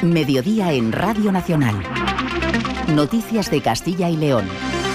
Mediodía en Radio Nacional. Noticias de Castilla y León.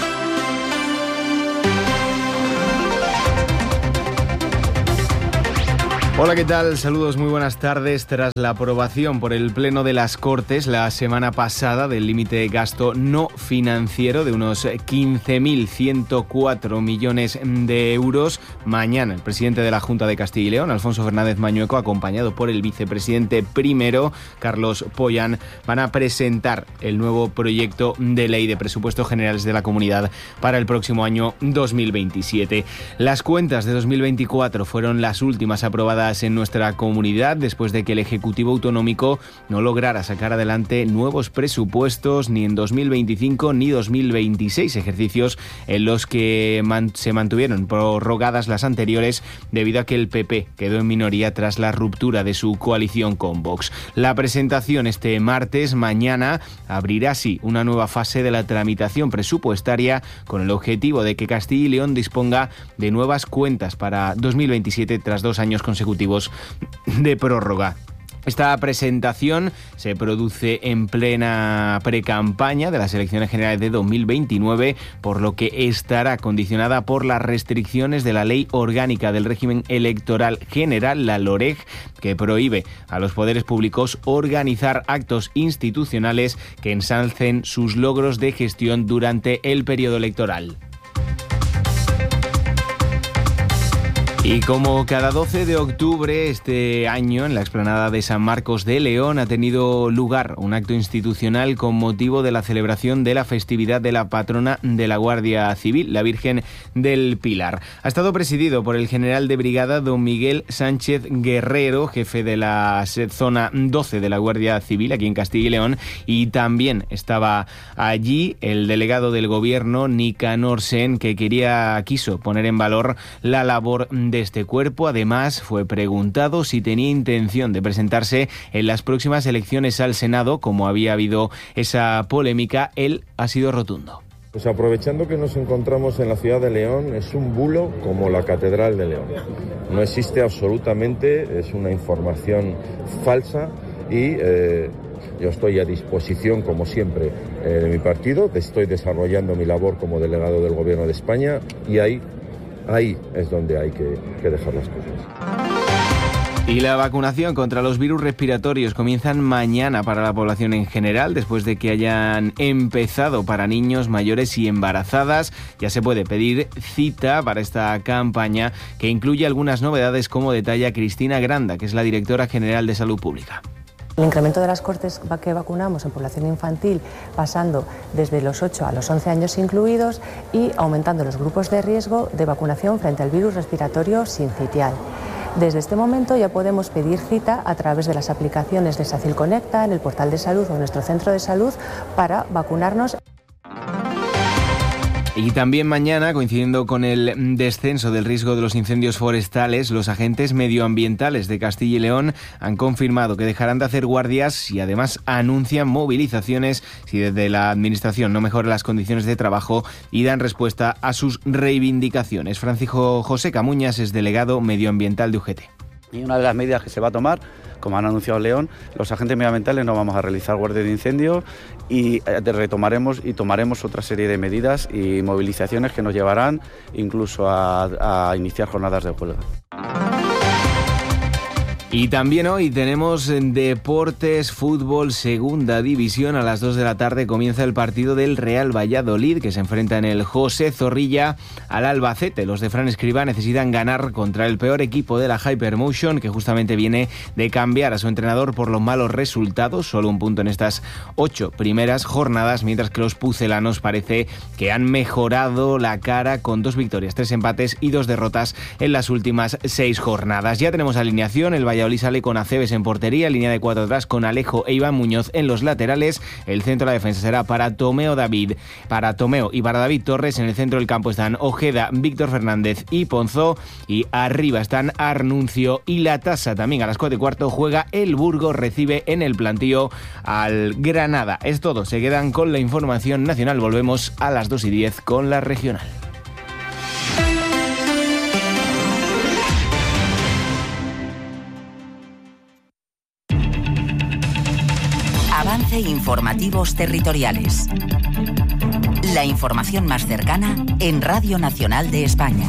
Hola, ¿qué tal? Saludos, muy buenas tardes. Tras la aprobación por el Pleno de las Cortes la semana pasada del límite de gasto no financiero de unos 15.104 millones de euros, mañana el presidente de la Junta de Castilla y León, Alfonso Fernández Mañueco, acompañado por el vicepresidente primero, Carlos Pollán, van a presentar el nuevo proyecto de ley de presupuestos generales de la comunidad para el próximo año 2027. Las cuentas de 2024 fueron las últimas aprobadas en nuestra comunidad después de que el Ejecutivo Autonómico no lograra sacar adelante nuevos presupuestos ni en 2025 ni 2026, ejercicios en los que se mantuvieron prorrogadas las anteriores debido a que el PP quedó en minoría tras la ruptura de su coalición con Vox. La presentación este martes, mañana, abrirá así una nueva fase de la tramitación presupuestaria con el objetivo de que Castilla y León disponga de nuevas cuentas para 2027 tras 2 años consecutivos de prórroga. Esta presentación se produce en plena precampaña de las elecciones generales de 2029, por lo que estará condicionada por las restricciones de la Ley Orgánica del Régimen Electoral General, la LOREG, que prohíbe a los poderes públicos organizar actos institucionales que ensalcen sus logros de gestión durante el periodo electoral. Y como cada 12 de octubre este año en la explanada de San Marcos de León ha tenido lugar un acto institucional con motivo de la celebración de la festividad de la patrona de la Guardia Civil, la Virgen del Pilar. Ha estado presidido por el general de brigada don Miguel Sánchez Guerrero, jefe de la zona 12 de la Guardia Civil aquí en Castilla y León, y también estaba allí el delegado del gobierno Nicanor Sen, que quiso poner en valor la labor de este cuerpo. Además, fue preguntado si tenía intención de presentarse en las próximas elecciones al Senado. Como había habido esa polémica, él ha sido rotundo. Pues aprovechando que nos encontramos en la ciudad de León, es un bulo como la Catedral de León. No existe absolutamente, es una información falsa y yo estoy a disposición, como siempre, de mi partido. Estoy desarrollando mi labor como delegado del Gobierno de España y ahí es donde hay que dejar las cosas. Y la vacunación contra los virus respiratorios comienzan mañana para la población en general, después de que hayan empezado para niños, mayores y embarazadas. Ya se puede pedir cita para esta campaña, que incluye algunas novedades, como detalla Cristina Granda, que es la directora general de Salud Pública. El incremento de las cohortes que vacunamos en población infantil, pasando desde los 8 a los 11 años incluidos, y aumentando los grupos de riesgo de vacunación frente al virus respiratorio sincitial. Desde este momento ya podemos pedir cita a través de las aplicaciones de SACIL Conecta, en el portal de salud o en nuestro centro de salud, para vacunarnos. Y también mañana, coincidiendo con el descenso del riesgo de los incendios forestales, los agentes medioambientales de Castilla y León han confirmado que dejarán de hacer guardias y además anuncian movilizaciones si desde la Administración no mejora las condiciones de trabajo y dan respuesta a sus reivindicaciones. Francisco José Camuñas es delegado medioambiental de UGT. Y una de las medidas que se va a tomar, como han anunciado León, los agentes medioambientales no vamos a realizar guardias de incendios y retomaremos y tomaremos otra serie de medidas y movilizaciones que nos llevarán incluso a iniciar jornadas de huelga. Y también hoy tenemos deportes, fútbol, segunda división. A las 2 de la tarde comienza el partido del Real Valladolid, que se enfrenta en el José Zorrilla al Albacete. Los de Fran Escribá necesitan ganar contra el peor equipo de la Hypermotion, que justamente viene de cambiar a su entrenador por los malos resultados. Solo un punto en estas 8 primeras jornadas, mientras que los pucelanos parece que han mejorado la cara con 2 victorias, 3 empates y 2 derrotas en las últimas 6 jornadas. Ya tenemos alineación. El Valladolid sale con Aceves en portería, línea de 4 atrás con Alejo e Iván Muñoz en los laterales. El centro de la defensa será para Tomeo y para David Torres. En el centro del campo están Ojeda, Víctor Fernández y Ponzó, y arriba están Arnuncio y Latasa. También a las 4:15 juega el Burgos, recibe en el plantío al Granada. Es todo, se quedan con la información nacional. Volvemos a las 2:10 con la regional. Avance Informativos Territoriales. La información más cercana en Radio Nacional de España.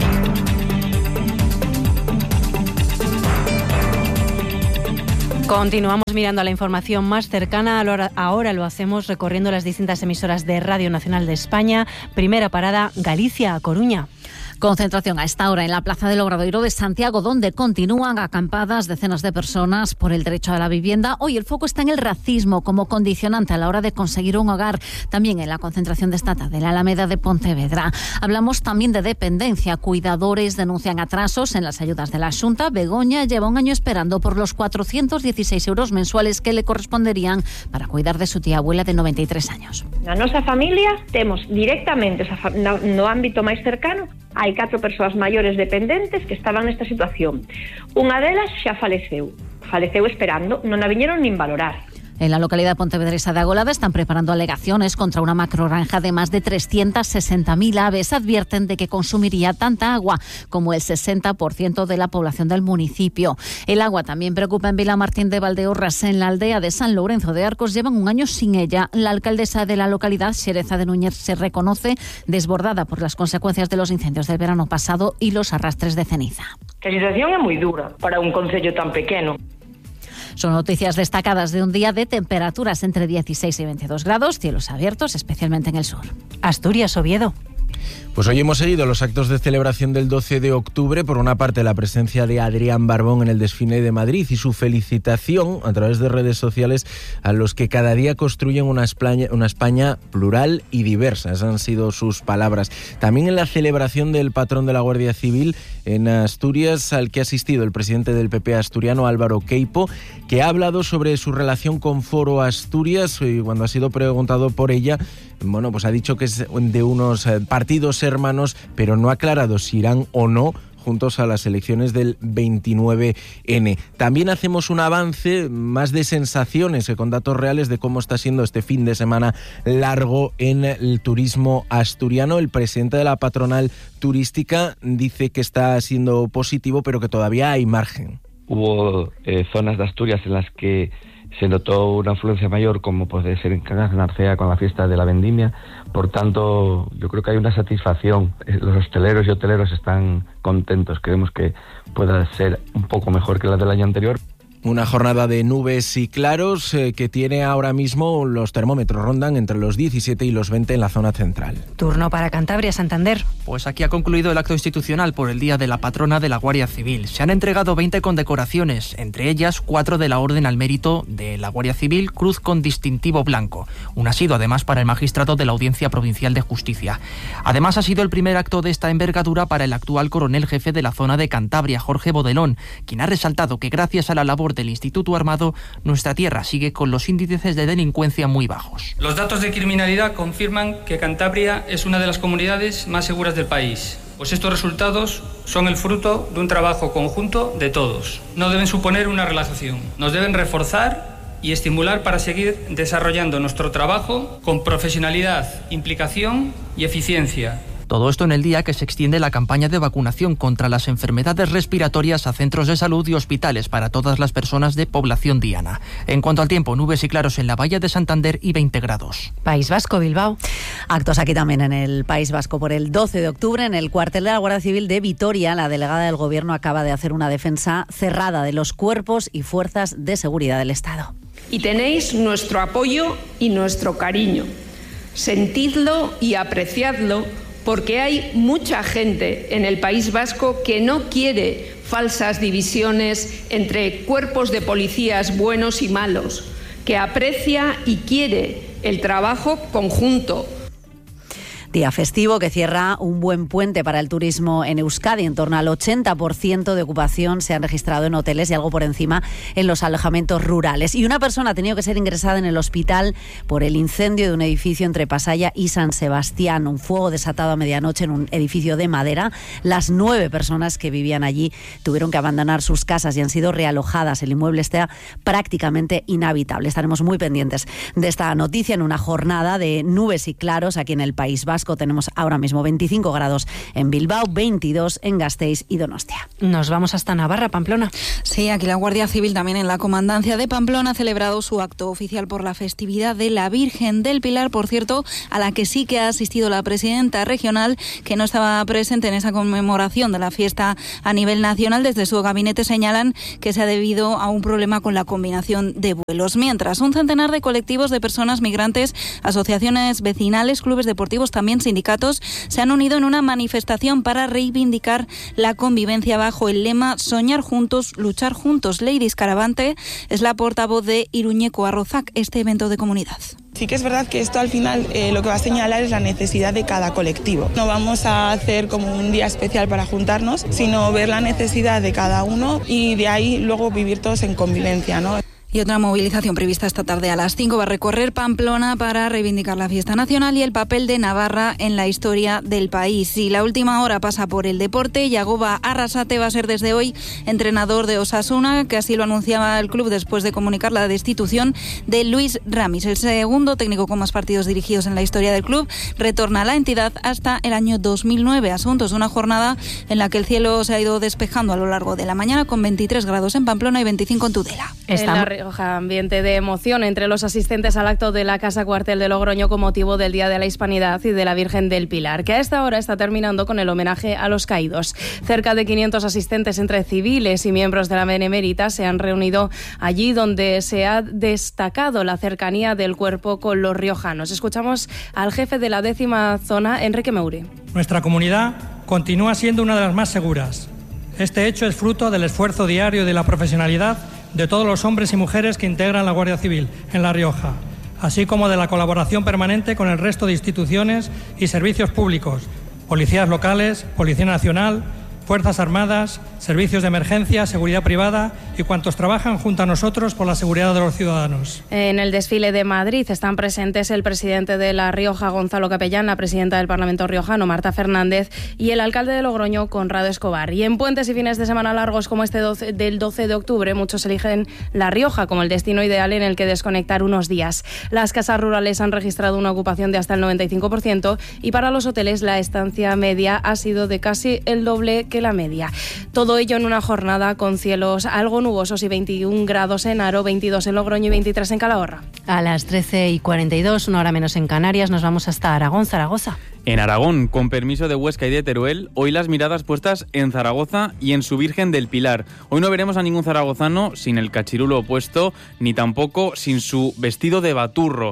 Continuamos mirando a la información más cercana. Ahora lo hacemos recorriendo las distintas emisoras de Radio Nacional de España. Primera parada, Galicia, a Coruña. Concentración a esta hora en la Plaza del Obradoiro de Santiago, donde continúan acampadas decenas de personas por el derecho a la vivienda. Hoy el foco está en el racismo como condicionante a la hora de conseguir un hogar. También en la concentración de esta tarde en la Alameda de Pontevedra. Hablamos también de dependencia. Cuidadores denuncian atrasos en las ayudas de la Xunta. Begoña lleva un año esperando por los 416 euros mensuales que le corresponderían para cuidar de su tía abuela de 93 años. Na nosa familia temos directamente no ámbito máis cercano. Hai 4 persoas maiores dependentes que estaban nesta situación. Unha delas xa faleceu esperando, non a viñeron nin valorar. En la localidad pontevedresa de Agolada están preparando alegaciones contra una macrogranja de más de 360.000 aves. Advierten de que consumiría tanta agua como el 60% de la población del municipio. El agua también preocupa en Vilamartín de Valdeorras. En la aldea de San Lorenzo de Arcos llevan un año sin ella. La alcaldesa de la localidad, Xereza de Núñez, se reconoce desbordada por las consecuencias de los incendios del verano pasado y los arrastres de ceniza. La situación é moi dura para un concello tan pequeno. Son noticias destacadas de un día de temperaturas entre 16 y 22 grados, cielos abiertos, especialmente en el sur. Asturias, Oviedo. Pues hoy hemos seguido los actos de celebración del 12 de octubre. Por una parte, la presencia de Adrián Barbón en el desfile de Madrid y su felicitación a través de redes sociales a los que cada día construyen una España plural y diversa. Esas han sido sus palabras. También en la celebración del patrón de la Guardia Civil en Asturias, al que ha asistido el presidente del PP asturiano, Álvaro Queipo, que ha hablado sobre su relación con Foro Asturias y cuando ha sido preguntado por ella, bueno, pues ha dicho que es de unos partidos hermanos, pero no ha aclarado si irán o no juntos a las elecciones del 29N. También hacemos un avance más de sensaciones con datos reales de cómo está siendo este fin de semana largo en el turismo asturiano. El presidente de la patronal turística dice que está siendo positivo, pero que todavía hay margen. Hubo zonas de Asturias en las que se notó una afluencia mayor, como puede ser en Cangas de Narcea con la fiesta de la vendimia. Por tanto, yo creo que hay una satisfacción. Los hosteleros y hoteleros están contentos. Creemos que pueda ser un poco mejor que la del año anterior. Una jornada de nubes y claros que tiene ahora mismo, los termómetros rondan entre los 17 y los 20 en la zona central. Turno para Cantabria, Santander. Pues aquí ha concluido el acto institucional por el Día de la Patrona de la Guardia Civil. Se han entregado 20 condecoraciones, entre ellas 4 de la Orden al Mérito de la Guardia Civil, cruz con distintivo blanco. Un ha sido además para el magistrado de la Audiencia Provincial de Justicia. Además ha sido el primer acto de esta envergadura para el actual coronel jefe de la zona de Cantabria, Jorge Bodelón, quien ha resaltado que gracias a la labor del Instituto Armado, nuestra tierra sigue con los índices de delincuencia muy bajos. Los datos de criminalidad confirman que Cantabria es una de las comunidades más seguras del país, pues estos resultados son el fruto de un trabajo conjunto de todos. No deben suponer una relajación, nos deben reforzar y estimular para seguir desarrollando nuestro trabajo con profesionalidad, implicación y eficiencia. Todo esto en el día que se extiende la campaña de vacunación contra las enfermedades respiratorias a centros de salud y hospitales para todas las personas de población diana. En cuanto al tiempo, nubes y claros en la Bahía de Santander y 20 grados. País Vasco, Bilbao. Actos aquí también en el País Vasco por el 12 de octubre en el cuartel de la Guardia Civil de Vitoria. La delegada del Gobierno acaba de hacer una defensa cerrada de los cuerpos y fuerzas de seguridad del Estado. Y tenéis nuestro apoyo y nuestro cariño. Sentidlo y apreciadlo, porque hay mucha gente en el País Vasco que no quiere falsas divisiones entre cuerpos de policías buenos y malos, que aprecia y quiere el trabajo conjunto. Día festivo que cierra un buen puente para el turismo en Euskadi. En torno al 80% de ocupación se han registrado en hoteles y algo por encima en los alojamientos rurales. Y una persona ha tenido que ser ingresada en el hospital por el incendio de un edificio entre Pasaya y San Sebastián. Un fuego desatado a medianoche en un edificio de madera. Las 9 personas que vivían allí tuvieron que abandonar sus casas y han sido realojadas. El inmueble está prácticamente inhabitable. Estaremos muy pendientes de esta noticia en una jornada de nubes y claros aquí en el País Vasco. Vasco tenemos ahora mismo 25 grados en Bilbao, 22 en Gasteiz y Donostia. Nos vamos hasta Navarra, Pamplona. Sí, aquí la Guardia Civil también en la Comandancia de Pamplona ha celebrado su acto oficial por la festividad de la Virgen del Pilar, por cierto, a la que sí que ha asistido la presidenta regional, que no estaba presente en esa conmemoración de la fiesta a nivel nacional. Desde su gabinete señalan que se ha debido a un problema con la combinación de vuelos. Mientras, un centenar de colectivos de personas migrantes, asociaciones vecinales, clubes deportivos, también sindicatos, se han unido en una manifestación para reivindicar la convivencia bajo el lema Soñar juntos, luchar juntos. Lady Caravante es la portavoz de Iruñeko Arrozac, este evento de comunidad. Sí que es verdad que esto al final lo que va a señalar es la necesidad de cada colectivo. No vamos a hacer como un día especial para juntarnos, sino ver la necesidad de cada uno y de ahí luego vivir todos en convivencia, ¿no? Y otra movilización prevista esta tarde a las 5 va a recorrer Pamplona para reivindicar la fiesta nacional y el papel de Navarra en la historia del país. Y la última hora pasa por el deporte. Yagoba Arrasate va a ser desde hoy entrenador de Osasuna, que así lo anunciaba el club después de comunicar la destitución de Luis Ramis. El segundo técnico con más partidos dirigidos en la historia del club retorna a la entidad hasta el año 2009. Asuntos de una jornada en la que el cielo se ha ido despejando a lo largo de la mañana, con 23 grados en Pamplona y 25 en Tudela. Ambiente de emoción entre los asistentes al acto de la Casa Cuartel de Logroño con motivo del Día de la Hispanidad y de la Virgen del Pilar, que a esta hora está terminando con el homenaje a los caídos. Cerca de 500 asistentes entre civiles y miembros de la Benemérita se han reunido allí, donde se ha destacado la cercanía del cuerpo con los riojanos. Escuchamos al jefe de la 10ª zona, Enrique Meuri. Nuestra comunidad continúa siendo una de las más seguras. Este hecho es fruto del esfuerzo diario y de la profesionalidad de todos los hombres y mujeres que integran la Guardia Civil en La Rioja, así como de la colaboración permanente con el resto de instituciones y servicios públicos, policías locales, Policía Nacional, Fuerzas Armadas, servicios de emergencia, seguridad privada y cuantos trabajan junto a nosotros por la seguridad de los ciudadanos. En el desfile de Madrid están presentes el presidente de La Rioja, Gonzalo Capellán, la presidenta del Parlamento riojano, Marta Fernández, y el alcalde de Logroño, Conrado Escobar. Y en puentes y fines de semana largos como este del 12 de octubre, muchos eligen La Rioja como el destino ideal en el que desconectar unos días. Las casas rurales han registrado una ocupación de hasta el 95% y para los hoteles la estancia media ha sido de casi el doble que la media. Todo ello en una jornada con cielos algo nubosos y 21 grados en Haro, 22 en Logroño y 23 en Calahorra. A las 13:42, una hora menos en Canarias, nos vamos hasta Aragón, Zaragoza. En Aragón, con permiso de Huesca y de Teruel, hoy las miradas puestas en Zaragoza y en su Virgen del Pilar. Hoy no veremos a ningún zaragozano sin el cachirulo puesto, ni tampoco sin su vestido de baturro.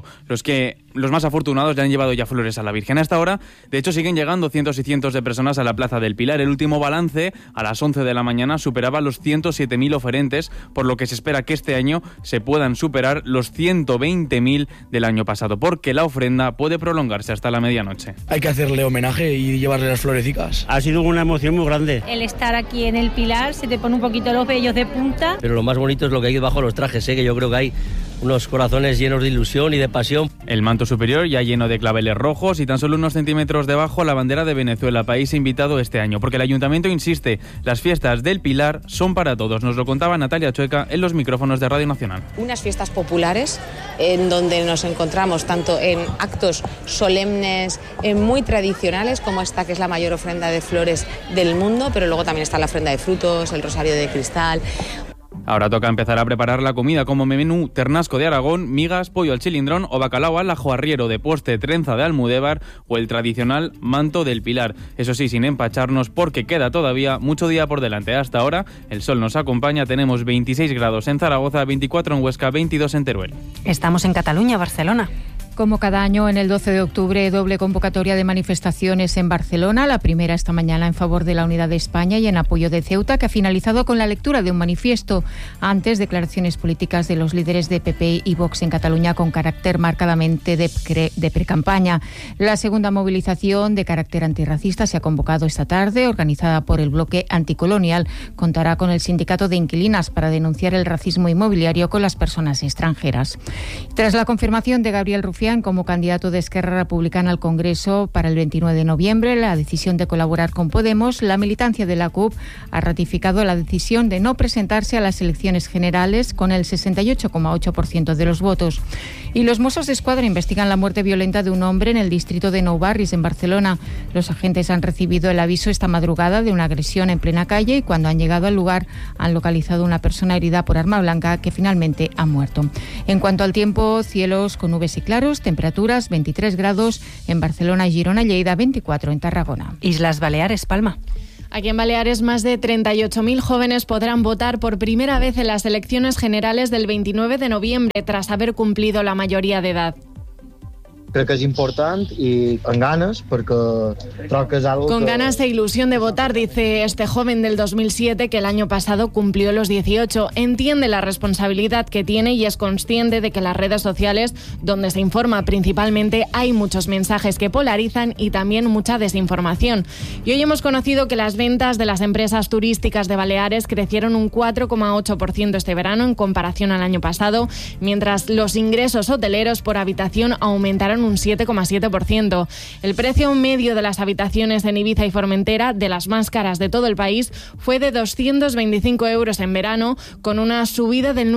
Los más afortunados ya han llevado ya flores a la Virgen. Hasta ahora, de hecho, siguen llegando cientos y cientos de personas a la Plaza del Pilar. El último balance, a las 11 de la mañana, superaba los 107.000 oferentes, por lo que se espera que este año se puedan superar los 120.000 del año pasado, porque la ofrenda puede prolongarse hasta la medianoche. Hay que hacerle homenaje y llevarle las florecicas. Ha sido una emoción muy grande. El estar aquí en el Pilar se te pone un poquito los vellos de punta. Pero lo más bonito es lo que hay debajo de los trajes, que yo creo que hay unos corazones llenos de ilusión y de pasión. El manto superior ya lleno de claveles rojos y tan solo unos centímetros debajo la bandera de Venezuela, país invitado este año, porque el ayuntamiento insiste, las fiestas del Pilar son para todos. Nos lo contaba Natalia Chueca en los micrófonos de Radio Nacional. Unas fiestas populares en donde nos encontramos tanto en actos solemnes, muy tradicionales, como esta que es la mayor ofrenda de flores del mundo, pero luego también está la ofrenda de frutos, el rosario de cristal. Ahora toca empezar a preparar la comida, como menú ternasco de Aragón, migas, pollo al chilindrón o bacalao al ajo arriero de postre, trenza de almudévar o el tradicional manto del Pilar. Eso sí, sin empacharnos, porque queda todavía mucho día por delante. Hasta ahora el sol nos acompaña, tenemos 26 grados en Zaragoza, 24 en Huesca, 22 en Teruel. Estamos en Cataluña, Barcelona. Como cada año, en el 12 de octubre, doble convocatoria de manifestaciones en Barcelona. La primera esta mañana en favor de la unidad de España y en apoyo de Ceuta, que ha finalizado con la lectura de un manifiesto. Antes, declaraciones políticas de los líderes de PP y Vox en Cataluña con carácter marcadamente de precampaña. La segunda movilización de carácter antirracista se ha convocado esta tarde, organizada por el bloque anticolonial. Contará con el sindicato de inquilinas para denunciar el racismo inmobiliario con las personas extranjeras. Tras la confirmación de Gabriel Rufián Sebastián como candidato de Esquerra Republicana al Congreso para el 29 de noviembre. La decisión de colaborar con Podemos. La militancia de la CUP ha ratificado la decisión de no presentarse a las elecciones generales con el 68,8% de los votos. Y los Mossos d'Esquadra investigan la muerte violenta de un hombre en el distrito de Nou Barris, en Barcelona. Los agentes han recibido el aviso esta madrugada de una agresión en plena calle y cuando han llegado al lugar han localizado una persona herida por arma blanca que finalmente ha muerto. En cuanto al tiempo, cielos con nubes y claros, temperaturas 23 grados en Barcelona y Girona, Lleida 24 en Tarragona. Islas Baleares, Palma. Aquí en Baleares, más de 38.000 jóvenes podrán votar por primera vez en las elecciones generales del 29 de noviembre, tras haber cumplido la mayoría de edad. Creo que es importante y con ganas, porque creo que es algo Con ganas e ilusión de votar, dice este joven del 2007 que el año pasado cumplió los 18. Entiende la responsabilidad que tiene y es consciente de que las redes sociales, donde se informa principalmente, hay muchos mensajes que polarizan y también mucha desinformación. Y hoy hemos conocido que las ventas de las empresas turísticas de Baleares crecieron un 4,8% este verano en comparación al año pasado, mientras los ingresos hoteleros por habitación aumentaron un 7,7%. El precio medio de las habitaciones en Ibiza y Formentera, de las más caras de todo el país, fue de 225 euros en verano, con una subida del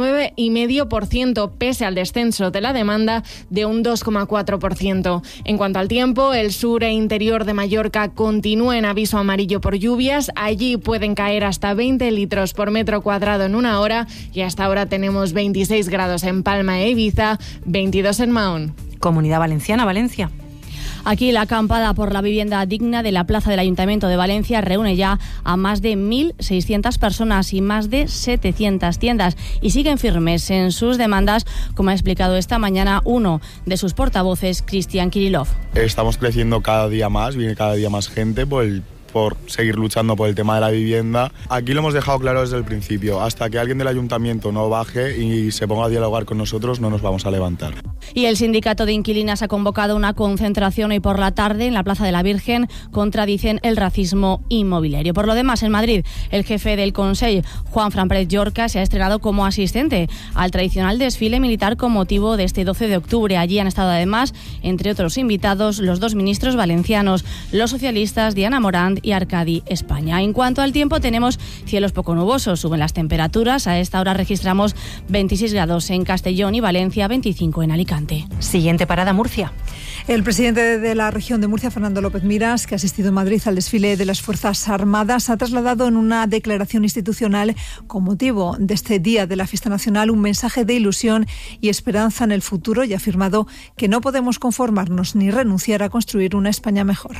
9,5%, pese al descenso de la demanda de un 2,4%. En cuanto al tiempo, el sur e interior de Mallorca continúa en aviso amarillo por lluvias. Allí pueden caer hasta 20 litros por metro cuadrado en una hora y hasta ahora tenemos 26 grados en Palma e Ibiza, 22 en Mahón. Comunidad Valenciana, Valencia. Aquí la acampada por la vivienda digna de la plaza del Ayuntamiento de Valencia reúne ya a más de 1.600 personas y más de 700 tiendas y siguen firmes en sus demandas, como ha explicado esta mañana uno de sus portavoces, Cristian Kirillov. Estamos creciendo cada día más, viene cada día más gente por seguir luchando por el tema de la vivienda. Aquí lo hemos dejado claro desde el principio, hasta que alguien del ayuntamiento no baje y se ponga a dialogar con nosotros, no nos vamos a levantar. Y el sindicato de inquilinas ha convocado una concentración hoy por la tarde en la Plaza de la Virgen contra, dicen, el racismo inmobiliario. Por lo demás, en Madrid, el jefe del Consell, Juan Fran Pérez Llorca, se ha estrenado como asistente al tradicional desfile militar con motivo de este 12 de octubre. Allí han estado además, entre otros invitados, los dos ministros valencianos, los socialistas Diana Morant y Arcadi España. En cuanto al tiempo, tenemos cielos poco nubosos, suben las temperaturas. A esta hora registramos 26 grados en Castellón y Valencia, 25 en Alicante. Siguiente parada, Murcia. El presidente de la región de Murcia, Fernando López Miras, que ha asistido en Madrid al desfile de las Fuerzas Armadas, ha trasladado en una declaración institucional con motivo de este Día de la Fiesta Nacional un mensaje de ilusión y esperanza en el futuro y ha afirmado que no podemos conformarnos ni renunciar a construir una España mejor.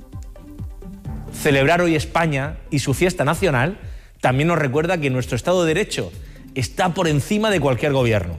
Celebrar hoy España y su fiesta nacional también nos recuerda que nuestro Estado de Derecho está por encima de cualquier gobierno.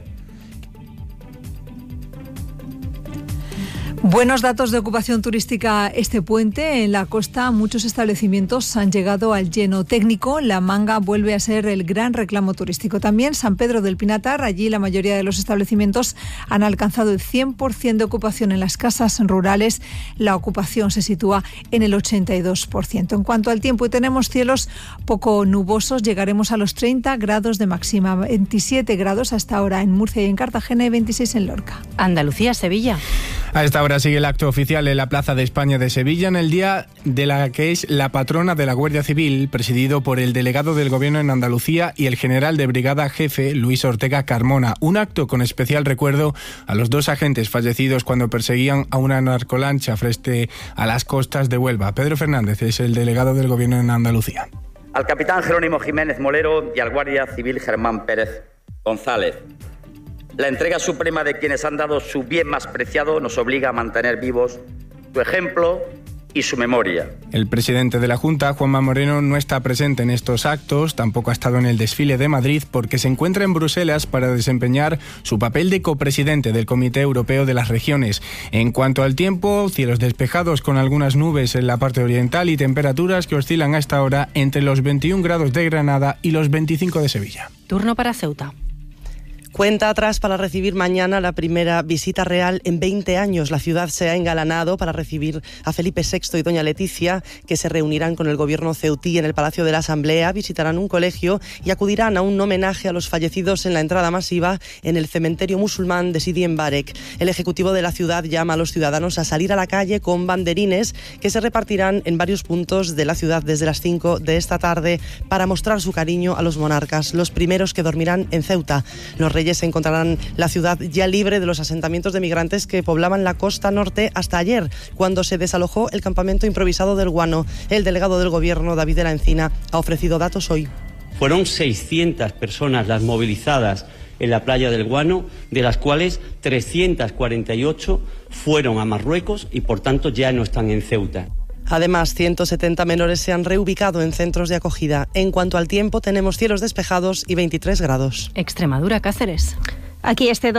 Buenos datos de ocupación turística este puente. En la costa muchos establecimientos han llegado al lleno técnico. La Manga vuelve a ser el gran reclamo turístico. También San Pedro del Pinatar. Allí la mayoría de los establecimientos han alcanzado el 100% de ocupación. En las casas rurales la ocupación se sitúa en el 82%. En cuanto al tiempo, tenemos cielos poco nubosos. Llegaremos a los 30 grados de máxima. 27 grados hasta ahora en Murcia y en Cartagena y 26 en Lorca. Andalucía, Sevilla. A esta hora sigue el acto oficial en la Plaza de España de Sevilla, en el día de la que es la patrona de la Guardia Civil, presidido por el delegado del Gobierno en Andalucía y el general de brigada jefe, Luis Ortega Carmona. Un acto con especial recuerdo a los dos agentes fallecidos cuando perseguían a una narcolancha frente a las costas de Huelva. Pedro Fernández es el delegado del Gobierno en Andalucía. Al capitán Jerónimo Jiménez Molero y al guardia civil Germán Pérez González. La entrega suprema de quienes han dado su bien más preciado nos obliga a mantener vivos su ejemplo y su memoria. El presidente de la Junta, Juanma Moreno, no está presente en estos actos, tampoco ha estado en el desfile de Madrid porque se encuentra en Bruselas para desempeñar su papel de copresidente del Comité Europeo de las Regiones. En cuanto al tiempo, cielos despejados con algunas nubes en la parte oriental y temperaturas que oscilan a esta hora entre los 21 grados de Granada y los 25 de Sevilla. Turno para Ceuta. Cuenta atrás para recibir mañana la primera visita real en 20 años. La ciudad se ha engalanado para recibir a Felipe VI y doña Leticia, que se reunirán con el gobierno ceutí en el Palacio de la Asamblea, visitarán un colegio y acudirán a un homenaje a los fallecidos en la entrada masiva en el cementerio musulmán de Sidi Mbarek. El ejecutivo de la ciudad llama a los ciudadanos a salir a la calle con banderines que se repartirán en varios puntos de la ciudad desde las 5 de esta tarde para mostrar su cariño a los monarcas, los primeros que dormirán en Ceuta. Los reyes se encontrarán la ciudad ya libre de los asentamientos de migrantes que poblaban la costa norte hasta ayer, cuando se desalojó el campamento improvisado del Guano. El delegado del gobierno, David de la Encina, ha ofrecido datos hoy. Fueron 600 personas las movilizadas en la playa del Guano, de las cuales 348 fueron a Marruecos y por tanto ya no están en Ceuta. Además, 170 menores se han reubicado en centros de acogida. En cuanto al tiempo, tenemos cielos despejados y 23 grados. Extremadura, Cáceres. Aquí este